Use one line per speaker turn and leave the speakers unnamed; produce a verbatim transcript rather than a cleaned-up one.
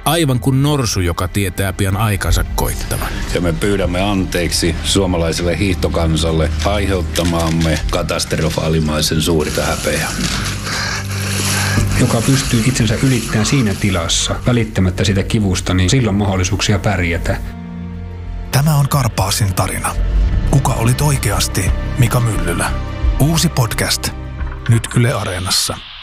aivan kuin norsu, joka tietää pian aikansa koittavan.
Ja me pyydämme anteeksi suomalaiselle hiihtokansalle aiheuttamaamme katastrofaalimaisen suurta häpeää.
Joka pystyy itsensä ylittämään siinä tilassa, välittämättä sitä kivusta, niin silloin mahdollisuuksia pärjätä.
Tämä on Karpaasin tarina. Kuka olit oikeasti Mika Myllylä? Uusi podcast. Nyt Yle Areenassa.